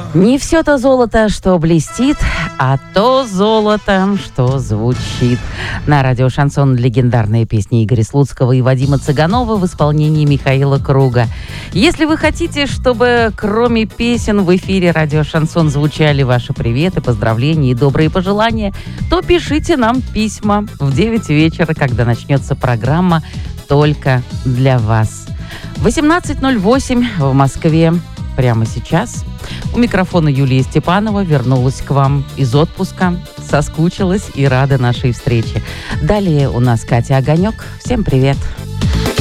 Не все то золото, что блестит, а то золото, что звучит. На радио «Шансон» легендарные песни Игоря Слуцкого и Вадима Цыганова в исполнении Михаила Круга. Если вы хотите, чтобы кроме песен в эфире радио «Шансон» звучали ваши приветы, поздравления и добрые пожелания, то пишите нам письма в 9 вечера, когда начнется программа «Только для вас». 18:08 в Москве. Прямо сейчас. У микрофона Юлия Степанова вернулась к вам из отпуска, соскучилась и рада нашей встрече. Далее у нас Катя Огонек. Всем привет!